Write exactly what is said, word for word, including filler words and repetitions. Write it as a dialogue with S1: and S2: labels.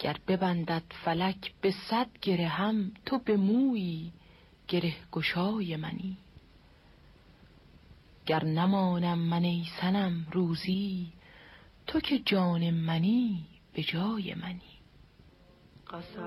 S1: گر ببندد فلک به صد گره هم، تو به مویی گره گشای منی. گر نمانم من ای صنم روزی، تو که جان منی به جای منی.